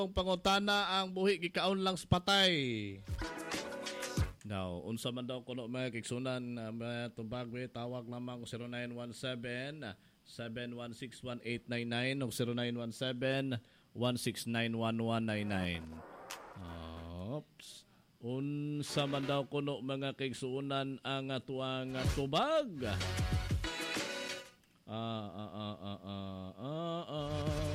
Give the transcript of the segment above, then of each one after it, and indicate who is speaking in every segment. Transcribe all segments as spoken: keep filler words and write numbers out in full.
Speaker 1: Ang pangutana ang buhi gikaon lang sa patay. Now, unsa man daw kuno mga kigsunan uh, mga tubag we tawag lamang zero nine one seven, seven one six one eight nine nine o zero nine one seven, one six nine one one nine nine. Oops. Unsa man daw kuno mga kigsunan ang atuang tubag. Ah ah ah ah ah ah. ah.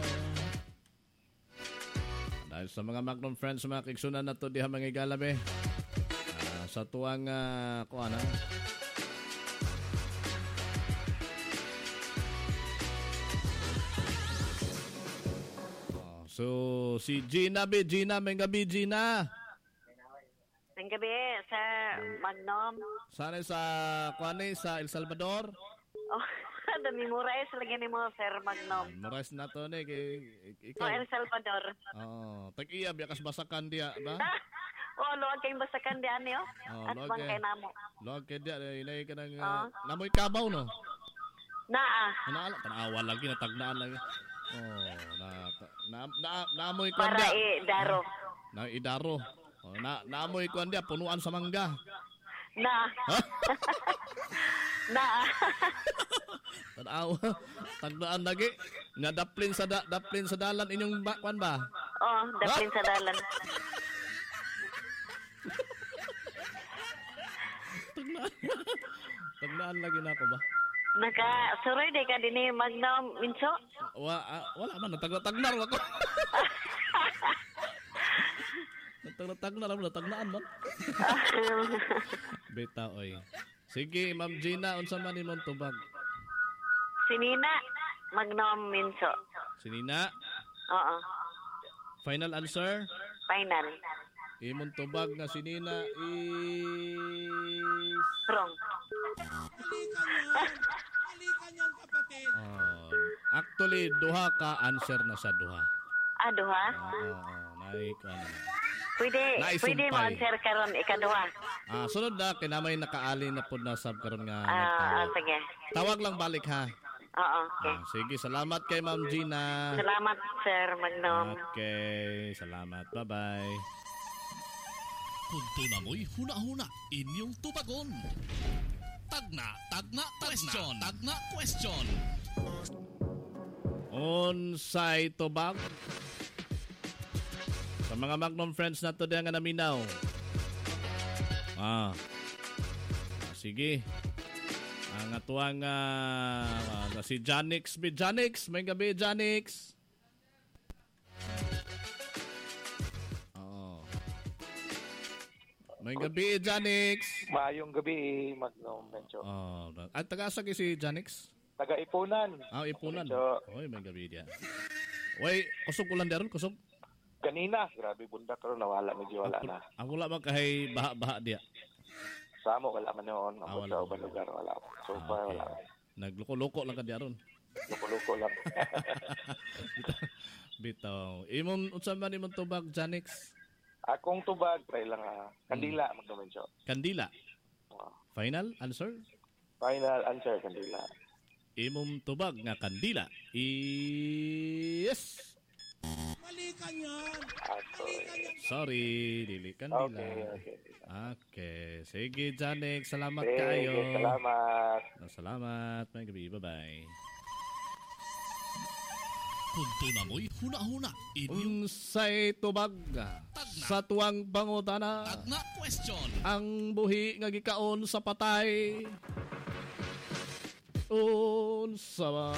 Speaker 1: Dahil sa mga Magnum friends, mga kigsunan na to diha mga igalabi. Uh, sa tuwang uh, kuha na. Oh, so, si Gina B. Gina, may gabi, Gina.
Speaker 2: May gabi, sa Magnum.
Speaker 1: Sana sa, kuha na, sa El Salvador?
Speaker 2: Oh, dami Moraes lagi ni mo, Sir Magnum.
Speaker 1: Moraes na to, ne.
Speaker 2: Ikaw. Oh, El Salvador.
Speaker 1: Oo. Oh, tag-iya, biyakas basakan diya, ba?
Speaker 2: Oh, luwag kayong basakan diyan niyo. Oh, at bang kay namo.
Speaker 1: Luwag kay diya, inay ka ng, uh, namoy kabaw, no?
Speaker 2: Naa.
Speaker 1: Naala, tanawa lagi, natagnaan lagi. Oh, na, na, na, naamoy ko
Speaker 2: para idaro.
Speaker 1: Na, idaro. Oh, na, naamoy ko diya, punuan sa mangga.
Speaker 2: Na. Na.
Speaker 1: Tanawa, tagdaan lagi. Nga daplin sa da, daplin sa dalan inyong bakwan ba?
Speaker 2: Oh, daplin sa dalan.
Speaker 1: Tagdaan. Tagdaan lagi na ako ba?
Speaker 2: Naka, suroy de ka din ni Magnum Minso?
Speaker 1: Wa, uh, wala man, natagna-tagnar ako. Natagna-tagnar ako, natagnaan man. Beta, oy. Sige, Ma'am Gina, unsa man imong tubag?
Speaker 2: Sinina, Magnum Minso.
Speaker 1: Sinina?
Speaker 2: Oo.
Speaker 1: Final answer?
Speaker 2: Final.
Speaker 1: Imong tubag nga sinina is...
Speaker 2: Wrong.
Speaker 3: Halika niyan, kapatid.
Speaker 1: Oh, actually, duha ka answer na sa duha.
Speaker 2: Ah, duha?
Speaker 1: Oo, oh, oh, naik, ano.
Speaker 2: Pwede, pwede mo answer karon ikaduha.
Speaker 1: Ah, sunod na, kinamay nakaali na po na sab karon nga.
Speaker 2: Ah, ah, sige.
Speaker 1: Tawag lang balik ha.
Speaker 2: Oo, okay.
Speaker 1: Ah, sige, salamat kay Ma'am Gina.
Speaker 2: Salamat, Sir Magnum.
Speaker 1: Okay, salamat. Bye-bye.
Speaker 4: Kunto na mo'y huna-huna inyong tubagon. Tagna, tagna, question, tagna, question.
Speaker 1: Unsay tubag? Sa mga Magnum friends na to diyan nga naminaw. Ah. ah sige. Ang atuang uh, uh, si Janix. Janix, may gabi Janix. Oo. May gabi Janix.
Speaker 5: Maayong gabi, Magnum Bencho.
Speaker 1: Oh, at taga-asa si Janix?
Speaker 5: Taga-Ipunan.
Speaker 1: Ah, Ipunan.
Speaker 5: Bencho.
Speaker 1: Oy, may gabi diyan. Oy, kusog ulan daron, kusog.
Speaker 5: Kanina, grabe bunda karon nawala medyo wala na.
Speaker 1: Ang wala man kahay baha-baha diya.
Speaker 5: Samo wala man noon,
Speaker 1: Ah,
Speaker 5: ang
Speaker 1: wala.
Speaker 5: sa ubang lugar wala. So
Speaker 1: Ah,
Speaker 5: far
Speaker 1: okay.
Speaker 5: wala.
Speaker 1: Nagloko-loko lang ka diaron.
Speaker 5: Luko-luko lang.
Speaker 1: Bitaw. Imong unsa man imong tubag Janix?
Speaker 5: Akong tubag, try lang ha. Kandila, hmm. Magnum Bencho.
Speaker 1: Kandila.
Speaker 5: Oh.
Speaker 1: Final answer?
Speaker 5: Final answer, Kandila.
Speaker 1: Imong tubag nga kandila. Yes.
Speaker 3: Mali ka niyan.
Speaker 5: Okay.
Speaker 1: Sorry, dili kandila.
Speaker 5: Okay, okay.
Speaker 1: Okay. Sige, Janix. Salamat
Speaker 5: Sige,
Speaker 1: kayo.
Speaker 5: salamat.
Speaker 1: Salamat. May gabi. Bye-bye.
Speaker 4: Kunto na mo'y huna-huna inyong
Speaker 1: Unsay tubag sa tuwang pangutana
Speaker 4: tagna, question.
Speaker 1: ang buhi nga gikaon sa patay. Unsa ba?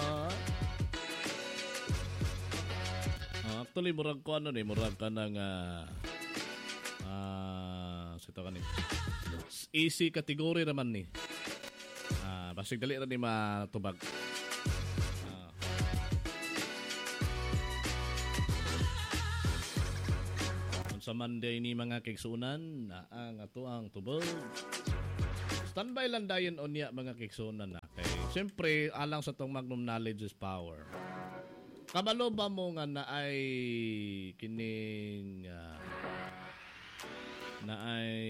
Speaker 1: Ah, actually, murag ko ano ni, murag ka ng ah, ah, sito ka ni. Easy category naman ni. Ah, basig dali ra ni matubag. Ah. Unsa man day ni mga kigsunan na ang ato ang tubag. Standby lang dayon unya mga kigsunan na kay siyempre alang sa tong Magnum knowledge is power. Kabalo ba mo nga na ay kining uh, na ay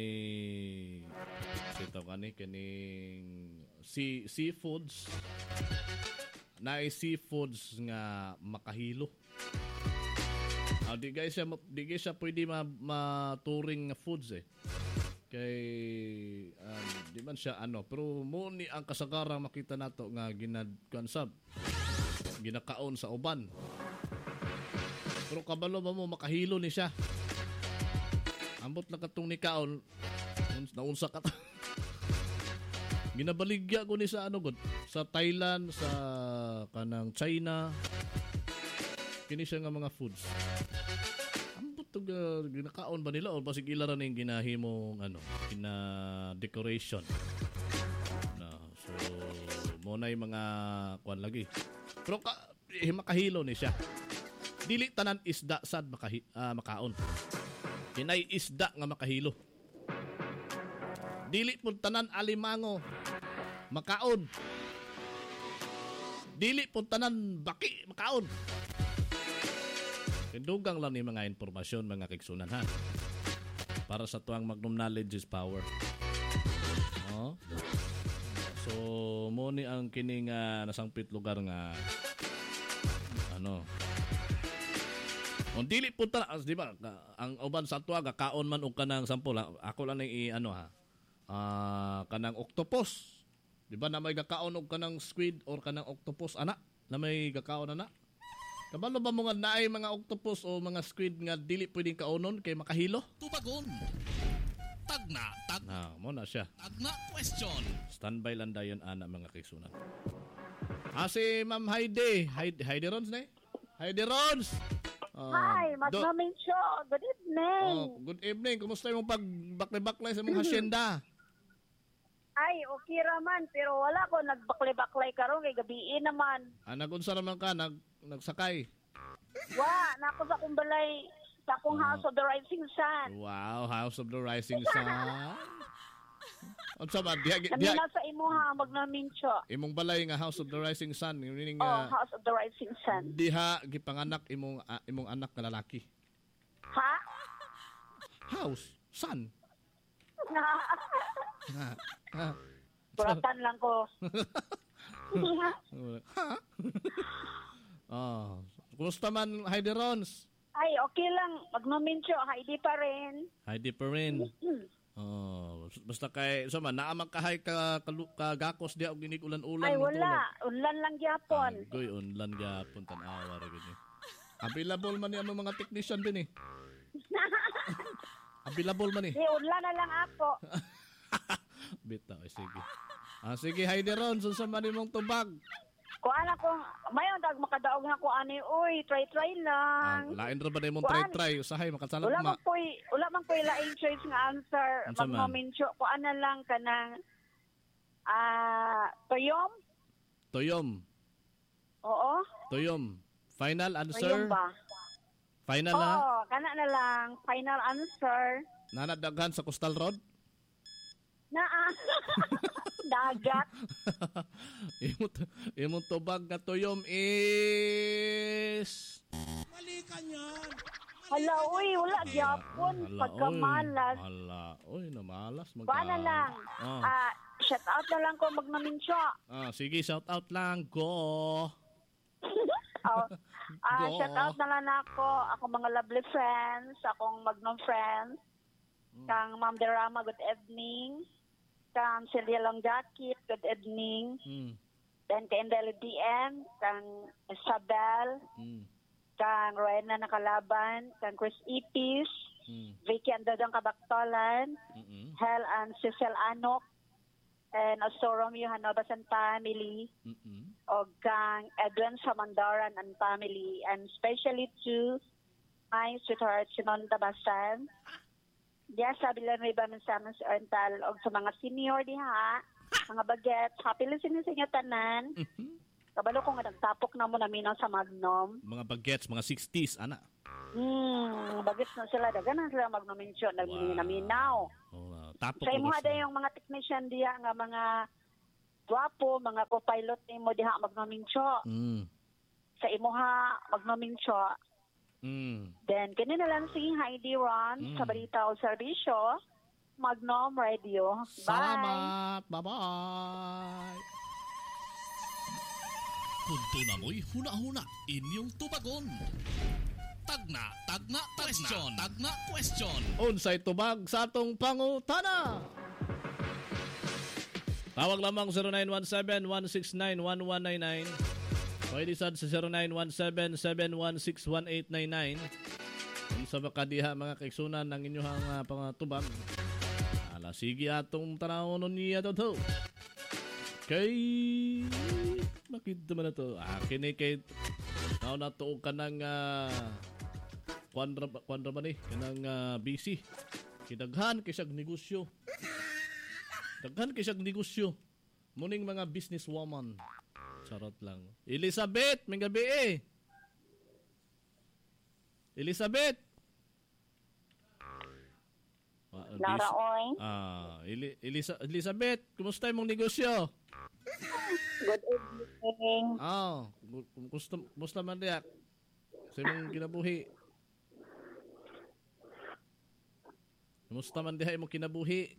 Speaker 1: sito kani kining sea, seafoods na ay seafoods nga makahilo. Ah, di guys siya ma- di guys siya pwede ma- maturing nga foods eh. Kay um, di man siya ano, pero mo ni ang kasagaran makita nato nga ginad kansab. Ginakaon sa uban. Pero kabalo ba mo makahilo ni siya. Ambot na katong ni kaon naunsa ka. Ginabaligya ko ni sa ano gud sa Thailand, sa kanang China. Kini siya nga mga foods. Ambot to uh, ginakaon ba nila o basig ila ra ning ginahimong ano, gina decoration. No, so mo na mga kuan lagi. Pero ka, eh, makahilo ni siya. Dili tanan isda sad makahi, uh, makaon. Kinay isda nga makahilo. Dili pun tanan alimango makaon. Dili pun tanan baki makaon. Kindugang lang ni mga impormasyon mga kigsunan ha. Para sa tuang magnum knowledge is power. Oh. So mo ni ang kining uh, nasangpit lugar nga ano. Kung dili pun tanan, di ba? Ang uban sa tuwa kaon man og kanang sampol. Ako lang i ano ha. Uh, kanang octopus. Di ba na may gakaon og kanang squid or kanang octopus ana? Na may gakaon ana? Kabalo ba mo nga naay mga octopus o mga squid nga dili pwedeng kaonon kay makahilo?
Speaker 4: Tubagon. Tagna, tag
Speaker 1: Na, mo na siya.
Speaker 4: tagna question.
Speaker 1: Standby lang dayon ana mga kaigsunan. Ah, si Ma'am Heidi. Heidi, Heidi Rons na eh? Heidi Rons! Uh,
Speaker 2: Hi, Mas
Speaker 1: do-
Speaker 2: Maming Show. Good evening.
Speaker 1: oh, good evening. Kumusta yung pagbaklay-baklay sa mga hasyenda?
Speaker 2: Ay, okay raman. Pero wala ko nagbaklay-baklay karon kay gabi naman.
Speaker 1: Ah, nagunsa naman ka? Nag, nagsakay?
Speaker 2: Wa, nako sa akong balay sa akong House of the Rising Sun.
Speaker 1: Wow, House of the Rising Sun. Unsa ba? Diha, diha,
Speaker 2: Namina sa imo ha, Magnaming Show.
Speaker 1: imong balay nga House of the Rising Sun. Yung
Speaker 2: Oh,
Speaker 1: nga,
Speaker 2: House of the Rising Sun.
Speaker 1: diha, gipanganak imong, ah, imong anak na lalaki.
Speaker 2: Ha?
Speaker 1: House, Sun. Ha, ha.
Speaker 2: Buratan lang ko.
Speaker 1: Ha? Oh, kumusta man Heidi Rons?
Speaker 2: Ay, okay lang. Magnaming Show. Heidi pa rin.
Speaker 1: Heidi pa rin. Oh, basta kay so man naamang kahay ka kalu- kagakos dia og ginig ulan-ulan
Speaker 2: Ay,
Speaker 1: mo
Speaker 2: wala. Unlan lang gyapon.
Speaker 1: tulog. Goy unlan gyapon tan-awa ra gini. Available man ni ang mga technician din eh. Available man eh.
Speaker 2: Di, unlan na lang ako.
Speaker 1: Bitaw eh, sige. Ah sige Heidi Ron, sunsa man imong tubag.
Speaker 2: Kuan ako, mayon dag makadaog na ko ani, uy, try-try
Speaker 1: Ah,
Speaker 2: lang.
Speaker 1: lain ra ba na imong
Speaker 2: Kuan?
Speaker 1: try-try usahay makasalat
Speaker 2: Wala
Speaker 1: ma.
Speaker 2: man ko'y, wala man ko'y laing choice nga answer.
Speaker 1: Unsa man?
Speaker 2: Magmomensyo, kuan na lang ka ng, ah, toyom?
Speaker 1: Toyom.
Speaker 2: Oo,
Speaker 1: Toyom. Final
Speaker 2: toyom
Speaker 1: answer.
Speaker 2: ba?
Speaker 1: Final na.
Speaker 2: Oo, kana na lang, final answer.
Speaker 1: Nanadaghan sa Coastal Road.
Speaker 2: Naa, dagat.
Speaker 1: imong imong tubag nga toyom is
Speaker 3: Mali ka niyan.
Speaker 2: Hala, uy, wala gyapon,
Speaker 1: Hala,
Speaker 2: pagkamalas.
Speaker 1: Oy, hala, oy, namalas magka.
Speaker 2: Kuan na lang,
Speaker 1: Ah,
Speaker 2: ah, shout out na lang ko magmomensyo.
Speaker 1: ah, sige, shout out lang. Go.
Speaker 2: Oh, ah,
Speaker 1: Go.
Speaker 2: shout out na lang ako, ako mga lovely friends, akong Magnum friends, kang Ma'am Derama, good evening, kang Celia Long Jacket, good evening,
Speaker 1: Mm.
Speaker 2: then kay Indeli D M, kang Isabel,
Speaker 1: Mm.
Speaker 2: kang Rowena Nakalaban, kang Chris Ipis,
Speaker 1: Mm.
Speaker 2: Vicky Andodong Kabaktolan,
Speaker 1: Mm.
Speaker 2: Hel and Cecil Anok, and also Romeo Hanovas and family,
Speaker 1: Mm.
Speaker 2: o kang Edwin Samandaran and family, and especially to my sweetheart, Sinon Tabasan. Diya, sabi lang may baman sa amin sa Oriental, o sa mga senior diha, mga bagets, happy listening sa inyo tanan. Kabalo ko nga nagtapok na mo namin sa Magnum.
Speaker 1: Mga bagets, mga sixties, ana.
Speaker 2: Hmm, bagets na sila, dagan na sila Magnum-mention, nagminaminaw.
Speaker 1: Oh, uh, tapos
Speaker 2: Sa imo ada yung mga technician diha nga mga gwapo, mga co-pilot nimo diha Magnum-mention.
Speaker 1: Mm.
Speaker 2: Sa imo ha Magnum-mention.
Speaker 1: Mm.
Speaker 2: Then, kini na lang si Heidi Ron
Speaker 1: Mm.
Speaker 2: sa Balita o Serbisyo, Magnum Radio. Bye!
Speaker 1: Salamat. Bye-bye.
Speaker 4: Kung tunamoy huna-huna inyong tubagon. Tagna, tagna, question. Tagna, question.
Speaker 1: Unsay tubag sa atong pangutana. Tawag lamang zero nine one seven, one six nine, one one nine nine. Pwede sad sa zero nine one seven, seven one six, one eight nine nine. Unsa ba kadiha mga kaigsunan ng inyong uh, pangatubag? Ala sige atong tanawon niya to to. Kay bakit naman na to? Ah, kini kay now natuog ka ng uh, kwadra, kwadra ba ni? Kanang uh, busy. Kidaghan kay siyag negosyo. Daghan kay siyag negosyo. Muning mga businesswoman. Charot lang. Elizabeth, may gabi eh. Elizabeth. Ah,
Speaker 2: Lara, oy.
Speaker 1: Ah, Eli- Elisa- Elizabeth, kumusta imong negosyo?
Speaker 2: Good evening.
Speaker 1: Ah, gu- kumusta kumusta man diak? Sa imong kinabuhi? Kumusta man diha imong kinabuhi?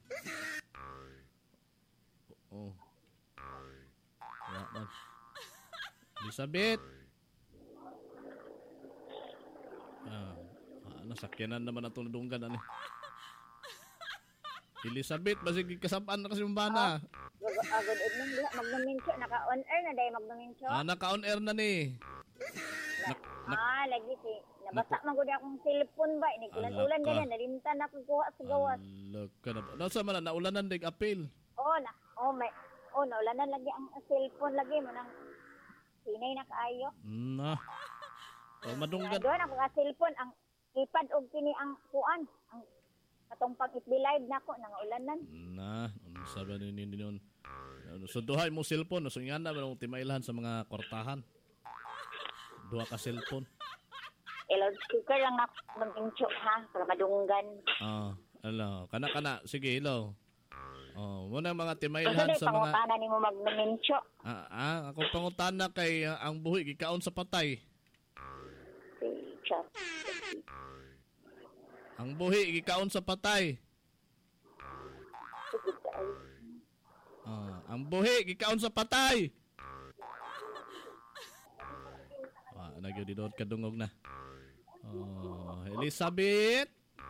Speaker 1: Oh. Wala man. Elizabeth. Ah, ah nasakyanan naman ang tuludunggan ani. Elizabeth, basig kasabaan na kasi yung bana.
Speaker 2: Good, uh, good evening. Diha, magnumincho. Naka-on air na dahil magnumincho.
Speaker 1: Ah, naka-on air na ni.
Speaker 2: Ah, lagi si. Nabasa man ko di akong cellphone ba. Inig-ulan-ulan
Speaker 1: Ala ka.
Speaker 2: ganyan. Nalimtan na ko kuha sa gawas.
Speaker 1: Alag ka na ba? Nasa man na, naulanan dig apil.
Speaker 2: Oh, na. Oh, may. Oh, naulanan lagi ang cellphone lagi mo nang sinay na kaayo.
Speaker 1: Na. Oh, madunggan.
Speaker 2: Doon ako ka cellphone ang ipad og kini ang kuan. Ang katong pag F B live nako nang ulanan.
Speaker 1: Na, unsa ba ni ni nun? So duha mo cellphone, so ingana ba mong timailhan sa mga kortahan? Duha ka cellphone.
Speaker 2: Ilog speaker lang na mag-intro ha para madunggan.
Speaker 1: Ah, ala, kana kana sige hello. Oh, muna mga
Speaker 2: Kasi
Speaker 1: timailhan
Speaker 2: day
Speaker 1: sa mga
Speaker 2: pangutana nimo magnumincho.
Speaker 1: ah, ah ako pangutana kay ah, ang buhi gikaon sa patay.
Speaker 2: Chat.
Speaker 1: Ang buhi gikaon sa patay. Ah, ang buhi gikaon sa patay. Ah, nagyo di doon kadungog na. Oh, Elizabeth.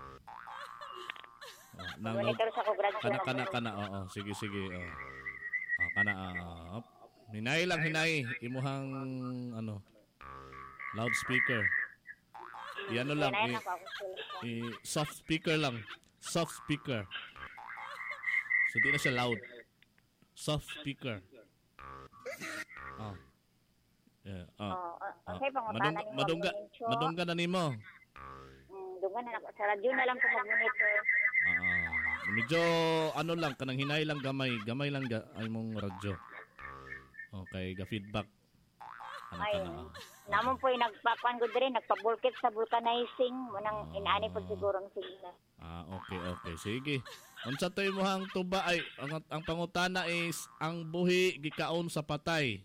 Speaker 1: Oh, nang
Speaker 2: Monitor sa ko grad
Speaker 1: kana kana kana oo, sige sige oh. Ah, kana ah. Hinay lang hinay imuhang ano loudspeaker. Iano lang i, i soft speaker lang. Soft speaker. So di na siya loud. Soft speaker. Oh. Yeah, oh.
Speaker 2: Oh,
Speaker 1: Ah,
Speaker 2: okay pangutana
Speaker 1: madungga
Speaker 2: nimo.
Speaker 1: madungga madungga na nimo.
Speaker 2: Mm, dungan na ako sa radyo na lang ko mag-monitor.
Speaker 1: Ah, medyo ano lang kanang hinay lang gamay, gamay lang ga, ay mong radyo. Okay, ga feedback. Ano
Speaker 2: Ay,
Speaker 1: kana?
Speaker 2: namon po yung nagpakuan ko din, nagpa-bulkit sa vulcanizing. Manang inaani po siguro ang signal.
Speaker 1: Ah, okay, okay. Sige. Unsa to imong tuba ay ang, ang pangutana is ang buhi gikaon sa patay.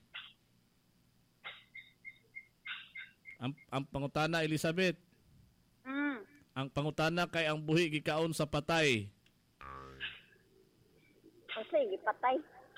Speaker 1: Ang ang pangutana Elizabeth,
Speaker 2: Mm.
Speaker 1: ang pangutana kay ang buhi gikaon sa patay.
Speaker 2: O sige, patay.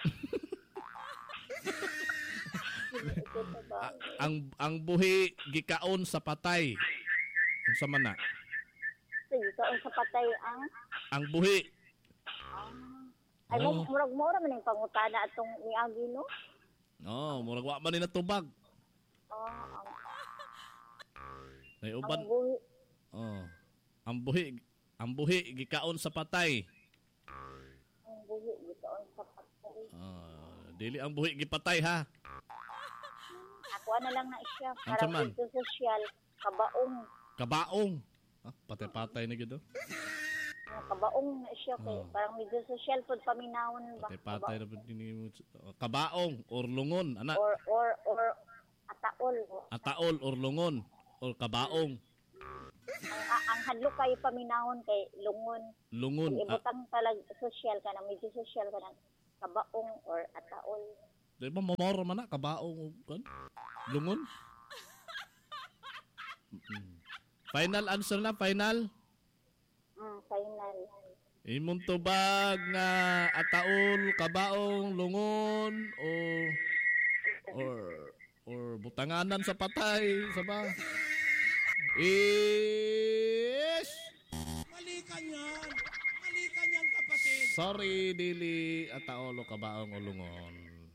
Speaker 1: A- ang ang buhi gikaon sa patay. Unsa man na?
Speaker 2: Sige, kaon sa patay ang...
Speaker 1: Ang buhi.
Speaker 2: Ay,
Speaker 1: Oh.
Speaker 2: mo murag-mura man yung pangutana atong niagi, no?
Speaker 1: Oh, murag wa man ni natubag.
Speaker 2: Oh, ang,
Speaker 1: May
Speaker 2: ang
Speaker 1: uban.
Speaker 2: buhi.
Speaker 1: Oh. Ang buhi ang buhi gikaon sa patay.
Speaker 2: Ang buhi, kaon sa patay.
Speaker 1: Ah, dili ang buhi gipatay ha.
Speaker 2: Ako na lang na siya.
Speaker 1: Ang
Speaker 2: Parang
Speaker 1: saman?
Speaker 2: ito social. Kabaong.
Speaker 1: Kabaong. Ah, patay-patay na gid.
Speaker 2: Ang kabaong na siya. Kay,
Speaker 1: Oh.
Speaker 2: parang medyo social po paminahon ba?
Speaker 1: Patay-patay na pud ni kabaong or lungon ana.
Speaker 2: Or, or, or, ataol.
Speaker 1: Ataol or lungon or kabaong.
Speaker 2: Ang, a- ang hadlo kayo paminahon kay lungon.
Speaker 1: Lungon. Ah,
Speaker 2: Ibutang talag social ka na, medyo social ka na. Kabaong or ataol.
Speaker 1: di ba mamor man na kabaong ug kan? Lungon. Mm. Final answer na, final.
Speaker 2: Mm, final.
Speaker 1: Imong tubag nga ataol, kabaong, lungon o or or butanganan sa patay, sa ba? is...
Speaker 3: Mali ka niyan. Mali ka niyan, kapatid.
Speaker 1: Sorry, dili ataolo kabaong ulungon.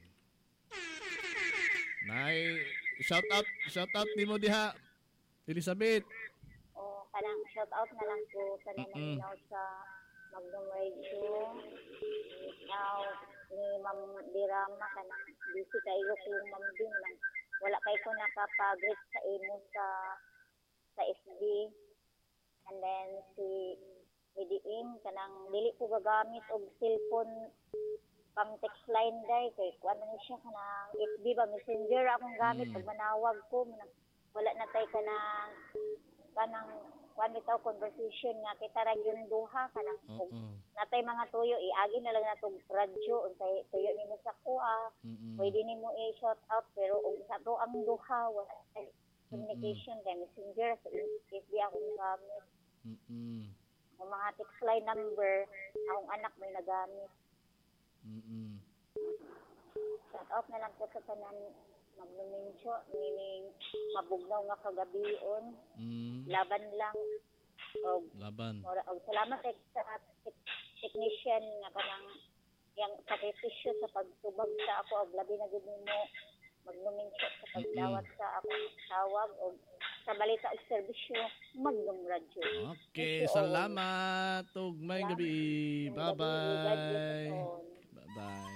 Speaker 1: Nay, shout out, shout out ni mo diha. Elizabeth.
Speaker 6: O kanang shout out na lang po sa
Speaker 1: Mm-mm.
Speaker 6: nananaw sa Magnum Radio. Now, ni Ma'am Dirama kanang busy kayo ko yung Ma'am Din lang. Wala kay ko nakapag-greet sa imo sa sa F B. And then si Midiin kanang dili ko gagamit og cellphone pang text line day kay kuan na siya kanang F B ba messenger akong gamit
Speaker 1: Mm.
Speaker 6: pag manawag ko manang, wala na tay kanang kanang kuan bitaw conversation nga kita ra yung duha kanang
Speaker 1: Oo.
Speaker 6: natay mga tuyo iagi na lang natong radyo unsay tuyo nimo sa kuha
Speaker 1: Mm-mm.
Speaker 6: pwede nimo i-shout out pero og sa to ang duha wala tay communication kay messenger sa F B akong gamit
Speaker 1: Mm-mm.
Speaker 6: ang mga text line number akong anak may nagamit.
Speaker 1: Mm-mm.
Speaker 6: Shout out na lang po sa tanan magluminsyo, meaning mabugnaw nga kagabion,
Speaker 1: Mm.
Speaker 6: laban lang. O,
Speaker 1: Laban.
Speaker 6: o, o salamat kay sa tek- technician nga kanang yang sakripisyo sa pagtubag sa ako og labi na gid mo magluminsyo sa pagdawat sa akong tawag o sa balita og serbisyo Magnum Radio.
Speaker 1: Okay, salamat. Ug may gabi. Bye-bye. Bye-bye.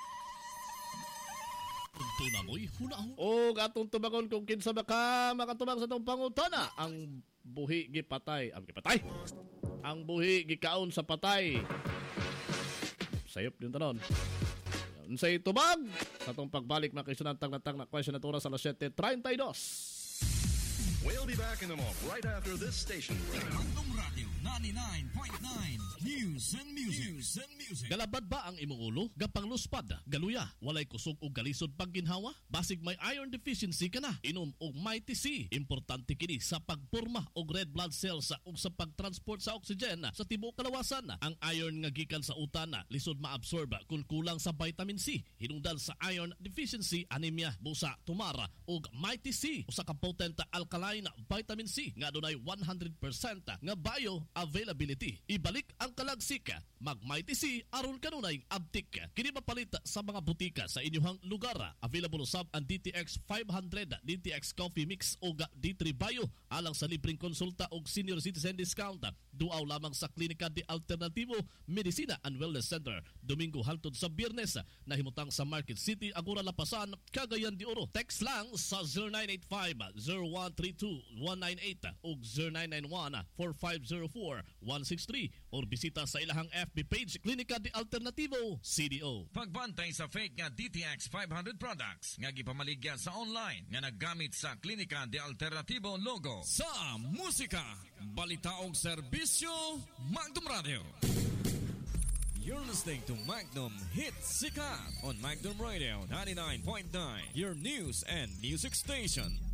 Speaker 4: Punto na mo'y hunahon.
Speaker 1: O atong tubagon kung kinsa ba ka makatubag sa itong pangutana. Ang buhi gipatay. Ang gipatay? Ang buhi gikaon sa patay. Sayop din tanon. Unsay tubag sa itong pagbalik na kaysa ng tag na question na oras alas seven thirty-two.
Speaker 7: We'll be back in a moment right after this station.
Speaker 4: Magnum Radio ninety-nine point nine. News and music. News and music.
Speaker 1: Galabad ba ang imong ulo? Gapang luspad, galuya, walay kusog o galisod pag ginhawa? Basig may iron deficiency ka na, inom og Mighty C. Importante kini sa pagporma og red blood cells ug sa pagtransport sa oxygen sa tibuok kalawasan. Ang iron nga gikan sa utan lisod maabsorb kung kulang sa vitamin C. Hinungdan sa iron deficiency, anemia, busa, tumara ug Mighty C usa ka potent alkaline vitamin C nga adunay one hundred percent nga bioavailability. Ibalik ang kalagsik, mag Mighty C aron kanunay abtik. Kini mapalit sa mga butika sa inyong lugar. Available sab ang D T X five hundred, D T X Coffee Mix o D three Bio alang sa libreng konsulta og senior citizen discount. Duaw lamang sa Klinika de Alternativo Medicina and Wellness Center. Domingo hangtod sa Biyernes nahimutang sa Market City, Agora Lapasan, Cagayan de Oro. Text lang sa zero nine eight five, zero one three two, one nine eight o zero nine nine one, four five zero four, one six three or bisita sa ilahang F B page Klinika de Alternativo C D O.
Speaker 8: Pagbantay sa fake nga D T X five hundred products nga gipamaligya sa online nga naggamit sa Klinika de Alternativo logo.
Speaker 4: Sa musika, balita og serbisyo, Magnum Radio. You're listening to Magnum Hit Sikat on Magnum Radio ninety-nine point nine, your news and music station.